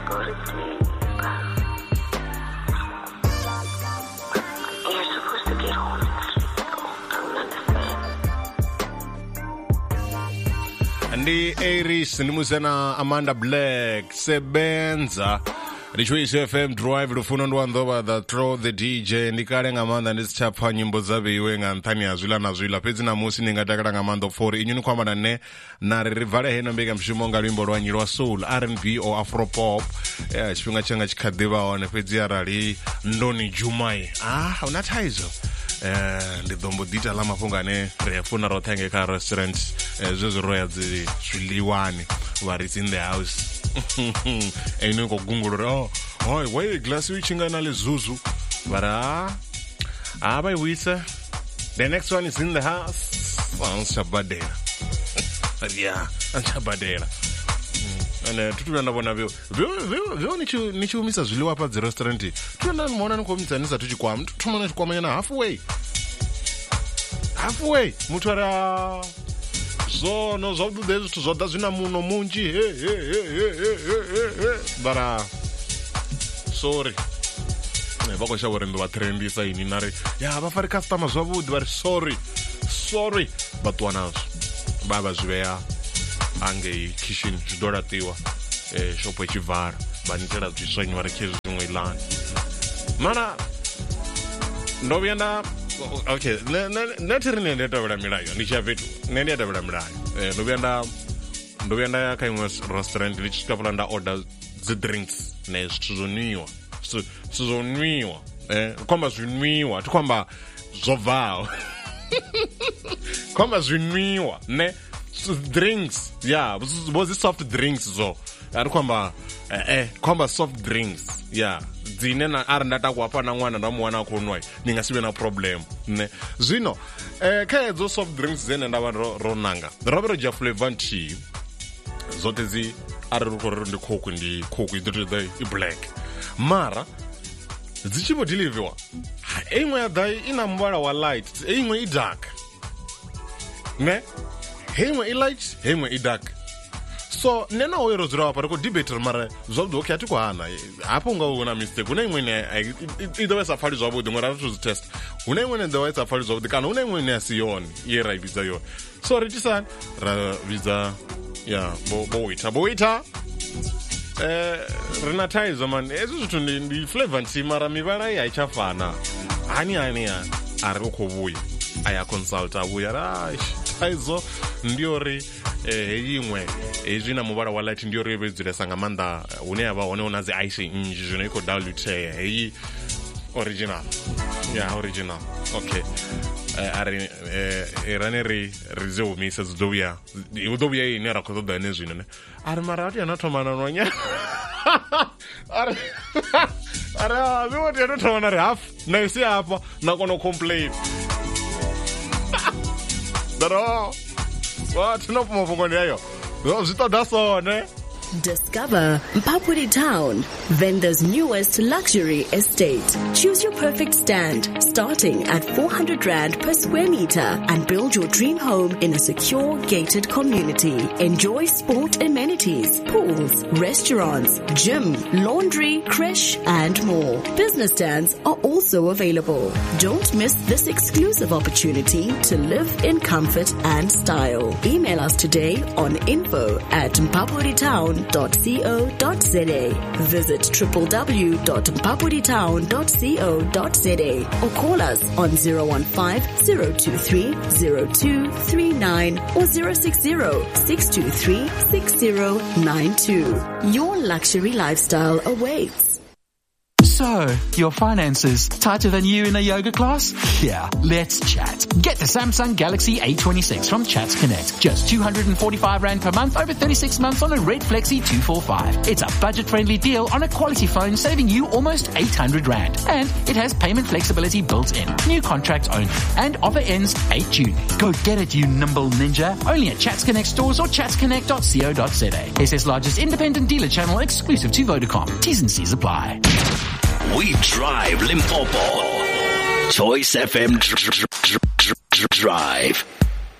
go to sleep. You're supposed to get home and sleep. I don't understand. Ndi Irish nimusena Amanda Black sebenza Richwise FM drive lufuna ndwandoba the throw the DJ ndikale ngamanda ndisichapha nyimbo zabiwe nga nthani azwila na zwila pedzi na musi ningatakala ngamanda 4 inyuni kwamba na rivale heno mbega mshumo nga lwimbo lwanyi lwa soul R&B or Afropop chipinga changa chikadiva one pedzi arali Ndoni Jumai unataizo ndidombo dita la mafungane refuna rothenge ka restaurant zozo roya zwiliwani where in the house eno ko gungulura why glass wichinga na le zuzu bara by wisa the next one is in the house Anshabadera yeah Anshabadera and tutunda bona vyo nichumisa zviliwa pa the restaurant tunda muona nikomisa tuchikwama tumona chikwama na halfway mutwara no zvodu dezvo zvoda zvina muno munji bara sorry vakoshaurendo vatrendisa ini nare vafari customer zvavudi vari sorry vatuwanazvo baba zviveya ange kitchen zvidoratiwa shopo ichivhara vanitera zvisvanyu vari kezvimwe ilani mana ndovyenda okay netiri nendetavira milayo ndichapetu nendetavira milayo ndovyenda kaimwe restaurant ndichisvikapula ndaorder drinks nezvithu zvonwiwa kwamba zvinwiwa tikwamba zobvawo kwamba zvinwiwa ne drinks vozi soft drinks zo ari kwamba soft drinks dzine ari ndatakuapa na mwana ndamuwana kunwa ningasive na problem ne zvino kaedzo soft drinks dzene ndava ronanga rovero flavor nti zote zi ari rukorero ndi coke idzote black mara dzichivodeliverwa imwe yadai ina muvara wa light imwe idark ne imwe ilight imwe idark so nena oiro zirawa pariko debate mara zvabudi okay atikuhana hapo ungaona mistake una imwe idova safari zvabudi ngora tuzitest una imwe ndova safari zvabudi kana una imwe asiyoni yera ibidza yo so richisani ravidza boita renataizo man ezvo zvithu ndi flavor nti mara mivara iyi haichafana hani ari ukuvuya aya consult avuya taizo ndiyori imwe zvina muvara wa light ndiyori yevedziresa ngamanda une yava one unazi ice inji zvino iko dilute heyi original original okay rane rizehumisa udovuya ine rakotoda nezvino ne ari mara ati anotomana nonya ari vivoti anotomana ri half naisi apa nakona complain daro tinopuma pungoni yayo zvitoda sone. Discover Mpapuri Town, Venda's newest luxury estate. Choose your perfect stand, starting at 400 Rand per square meter, and build your dream home in a secure, gated community. Enjoy sport amenities, pools, restaurants, gym, laundry, creche, and more. Business stands are also available. Don't miss this exclusive opportunity to live in comfort and style. Email us today on info@mpapuritown.co.za. Visit www.mpapuritown.co.za or call us on 015-023-0239 or 060-623-6092. Your luxury lifestyle awaits. So, your finances tighter than you in a yoga class? Yeah, let's chat. Get the Samsung Galaxy A26 from Chats Connect. Just 245 Rand per month over 36 months on a Red Flexi 245. It's a budget-friendly deal on a quality phone, saving you almost 800 Rand. And it has payment flexibility built in. New contracts only. And offer ends 8 June. Go get it, you nimble ninja. Only at Chats Connect stores or chatsconnect.co.za. SA's largest independent dealer channel exclusive to Vodacom. T's and C's apply. We drive Limpopo. Choice FM Drive.